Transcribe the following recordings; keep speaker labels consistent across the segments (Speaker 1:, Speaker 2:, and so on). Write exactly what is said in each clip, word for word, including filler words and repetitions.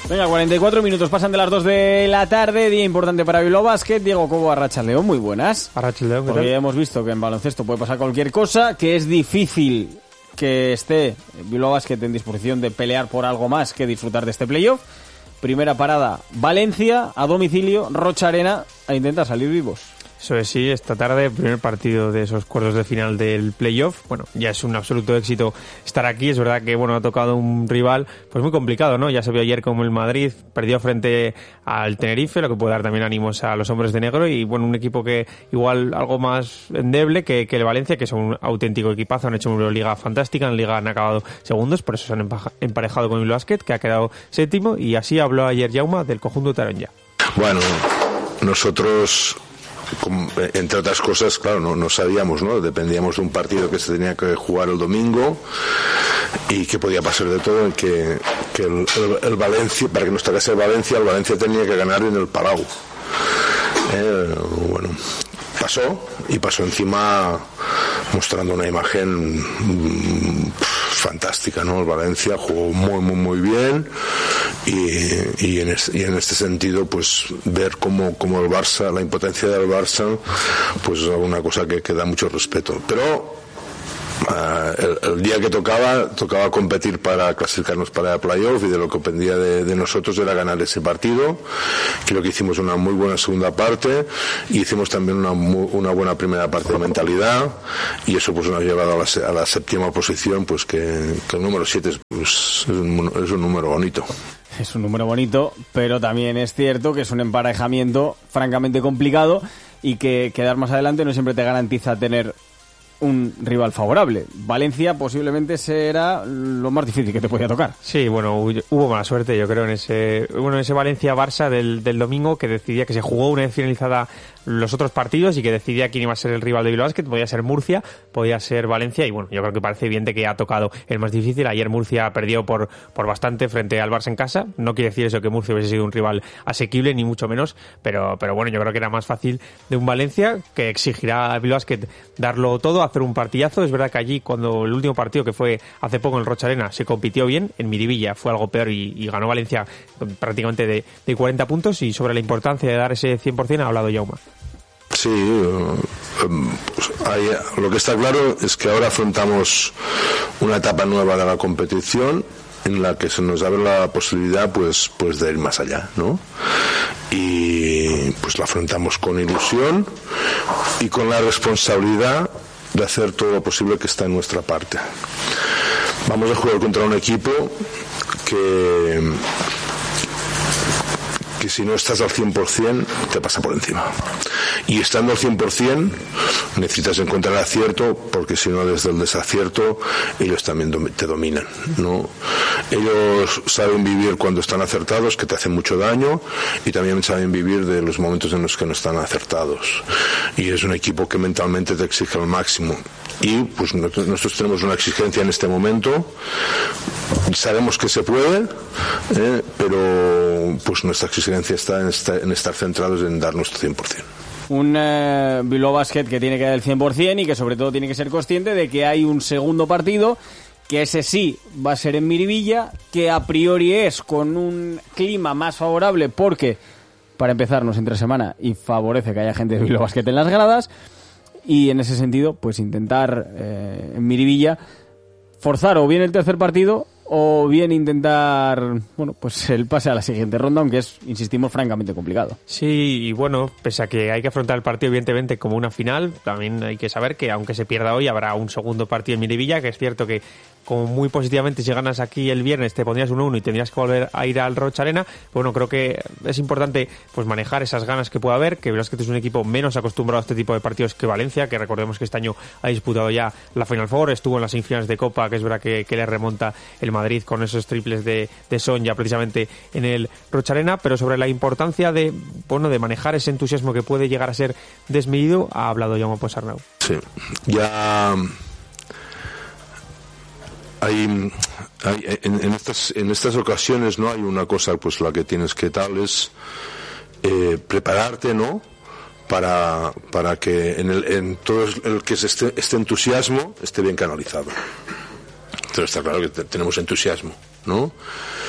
Speaker 1: Venga, cuarenta y cuatro minutos pasan de las dos de la tarde, día importante para Bilbao Basket. Diego Cobo, Arratsaldeon, muy buenas.
Speaker 2: Arratsaldeon, ¿qué tal?
Speaker 1: Porque hemos visto que en baloncesto puede pasar cualquier cosa, que es difícil que esté Bilbao Basket en disposición de pelear por algo más que disfrutar de este playoff. Primera parada, Valencia, a domicilio, Rocha Arena, a intentar salir vivos.
Speaker 2: Eso es, sí, esta tarde, primer partido de esos cuartos de final del playoff. Bueno, ya es un absoluto éxito estar aquí. Es verdad que, bueno, ha tocado un rival pues muy complicado, ¿no? Ya se vio ayer como el Madrid perdió frente al Tenerife, lo que puede dar también ánimos a los hombres de negro. Y, bueno, un equipo que igual algo más endeble que, que el Valencia, que son un auténtico equipazo. Han hecho una Liga fantástica, en Liga han acabado segundos, por eso se han emparejado con el Basket, que ha quedado séptimo. Y así habló ayer Jaume del conjunto Taronja.
Speaker 3: Bueno, nosotros... entre otras cosas, claro, no, no sabíamos, ¿no? Dependíamos de un partido que se tenía que jugar el domingo y que podía pasar de todo, que, que el, el, el Valencia, para que nos tocase el Valencia, el Valencia tenía que ganar en el Palau. Eh, bueno, pasó, y pasó encima mostrando una imagen mmm, fantástica, ¿no? El Valencia jugó muy, muy, muy bien. Y, y, en este, y en este sentido, pues ver cómo, cómo el Barça, la impotencia del Barça, pues es una cosa que, que da mucho respeto. Pero uh, el, el día que tocaba, tocaba competir para clasificarnos para el playoff, y de lo que dependía de, de nosotros era ganar ese partido. Creo que hicimos una muy buena segunda parte y hicimos también una, muy, una buena primera parte de mentalidad, y eso pues nos ha llevado a la, a la séptima posición, pues que, que el número siete es, pues, es, un, es un número bonito.
Speaker 1: Es un número bonito, pero también es cierto que es un emparejamiento francamente complicado y que quedar más adelante no siempre te garantiza tener un rival favorable. Valencia posiblemente será lo más difícil que te podía tocar.
Speaker 2: Sí, bueno, hubo mala suerte, yo creo, en ese bueno en ese Valencia-Barça del, del domingo, que decidía que se jugó una vez finalizada los otros partidos y que decidía quién iba a ser el rival de Bilbao Basket. Podía ser Murcia, podía ser Valencia, y bueno, yo creo que parece evidente que ha tocado el más difícil. Ayer Murcia perdió por, por bastante frente al Barça en casa. No quiere decir eso que Murcia hubiese sido un rival asequible, ni mucho menos, pero, pero bueno, yo creo que era más fácil de un Valencia, que exigirá a Bilbao Basket darlo todo, hacer un partidazo. Es verdad que allí, cuando el último partido, que fue hace poco en el Rocha Arena, se compitió bien. En Miribilla fue algo peor y, y ganó Valencia prácticamente de, de cuarenta puntos, y sobre la importancia de dar ese cien por ciento ha hablado Jaume.
Speaker 3: Sí, pues hay, lo que está claro es que ahora afrontamos una etapa nueva de la competición en la que se nos abre la posibilidad pues pues de ir más allá, ¿no? Y pues la afrontamos con ilusión y con la responsabilidad de hacer todo lo posible que está en nuestra parte. Vamos a jugar contra un equipo que que si no estás al cien por ciento te pasa por encima, y estando al cien por ciento necesitas encontrar el acierto, porque si no, desde el desacierto ellos también te dominan, ¿no? Ellos saben vivir cuando están acertados, que te hacen mucho daño, y también saben vivir de los momentos en los que no están acertados, y es un equipo que mentalmente te exige al máximo, y pues nosotros tenemos una exigencia en este momento. Sabemos que se puede, eh, pero pues nuestra exigencia está en, esta, en estar centrados en dar nuestro cien por ciento.
Speaker 1: Un eh, Bilbao Basket que tiene que dar el cien por ciento y que sobre todo tiene que ser consciente de que hay un segundo partido, que ese sí va a ser en Miribilla, que a priori es con un clima más favorable, porque para empezar nos entre semana y favorece que haya gente de Bilbao Basket en las gradas, y en ese sentido pues intentar eh, en Miribilla forzar o bien el tercer partido o bien intentar, bueno, pues el pase a la siguiente ronda, aunque es, insistimos, francamente complicado.
Speaker 2: Sí, y bueno, pese a que hay que afrontar el partido evidentemente como una final, también hay que saber que aunque se pierda hoy, habrá un segundo partido en Miribilla, que es cierto que como muy positivamente, si ganas aquí el viernes te pondrías uno uno y tendrías que volver a ir al Rocha Arena. Bueno, creo que es importante pues manejar esas ganas que pueda haber, que Basket es un equipo menos acostumbrado a este tipo de partidos que Valencia, que recordemos que este año ha disputado ya la Final Four, estuvo en las semifinales de Copa, que es verdad que, que le remonta el Madrid con esos triples de, de Son ya precisamente en el Rocha Arena. Pero sobre la importancia de, bueno, de manejar ese entusiasmo que puede llegar a ser desmedido, ha hablado Jaume Ponsarnau.
Speaker 3: Sí, ya... Hay, hay en, en estas en estas ocasiones no hay una cosa, pues la que tienes que tal es eh, prepararte, ¿no? Para para que en el en todo el que es este, este entusiasmo esté bien canalizado. Entonces está claro que te, tenemos entusiasmo, ¿no?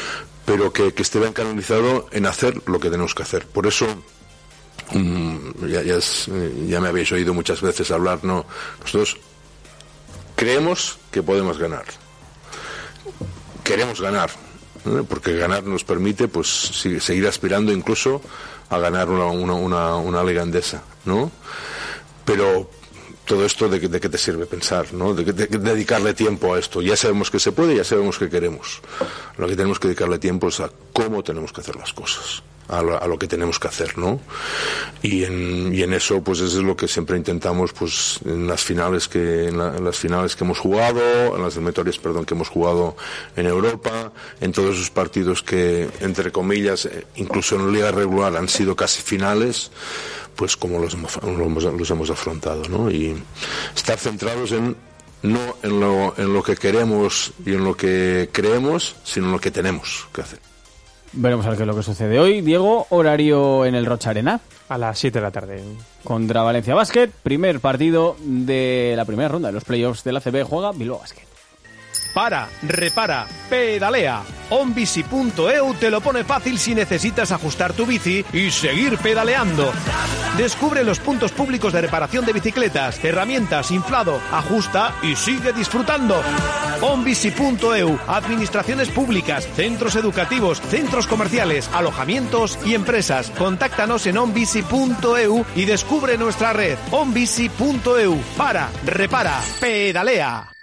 Speaker 3: pero que, que esté bien canalizado en hacer lo que tenemos que hacer. Por eso, um, ya, ya, es, ya me habéis oído muchas veces hablar, ¿no? Nosotros creemos que podemos ganar. Queremos ganar, ¿eh? Porque ganar nos permite pues seguir aspirando incluso a ganar una, una, una, una liga andesa, ¿no? Pero todo esto, ¿de, de qué te sirve pensar, ¿no? De, de, de dedicarle tiempo a esto. Ya sabemos que se puede, ya sabemos que queremos. Lo que tenemos que dedicarle tiempo es a cómo tenemos que hacer las cosas, a lo, a lo que tenemos que hacer, ¿no? Y en, y en eso, pues eso es lo que siempre intentamos, pues en las finales que, en, la, en las finales que hemos jugado, en las eliminatorias, perdón, que hemos jugado en Europa, en todos esos partidos que, entre comillas, incluso en liga regular han sido casi finales, pues como los hemos, los hemos afrontado, ¿no? Y estar centrados en no en lo, en lo que queremos y en lo que creemos, sino en lo que tenemos que hacer.
Speaker 1: Veremos a ver qué es lo que sucede hoy. Diego, horario en el Rocha Arena.
Speaker 2: A las siete de la tarde.
Speaker 1: Contra Valencia Basket, primer partido de la primera ronda de los playoffs de la A C B, juega Bilbao Basket.
Speaker 4: Para, repara, pedalea. onbici punto e u te lo pone fácil si necesitas ajustar tu bici y seguir pedaleando. Descubre los puntos públicos de reparación de bicicletas, herramientas, inflado, ajusta y sigue disfrutando. onbici punto e u, administraciones públicas, centros educativos, centros comerciales, alojamientos y empresas. Contáctanos en onbici punto e u y descubre nuestra red. onbici punto e u. Para, repara, pedalea.